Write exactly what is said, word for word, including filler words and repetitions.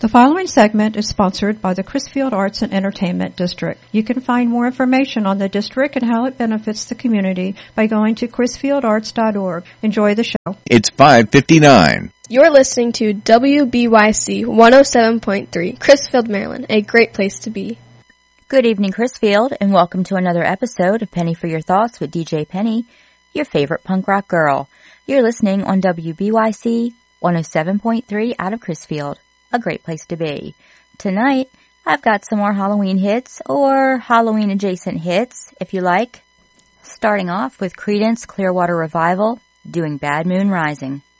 The following segment is sponsored by the Crisfield Arts and Entertainment District. You can find more information on the district and how it benefits the community by going to crisfield arts dot org. Enjoy the show. It's five fifty-nine. You're listening to W B Y C one oh seven point three, Crisfield, Maryland, a great place to be. Good evening, Crisfield, and welcome to another episode of Penny for Your Thoughts with D J Penny, your favorite punk rock girl. You're listening on W B Y C one oh seven point three out of Crisfield. A great place to be. Tonight, I've got some more Halloween hits, or Halloween-adjacent hits, if you like. Starting off with Creedence Clearwater Revival, doing Bad Moon Rising.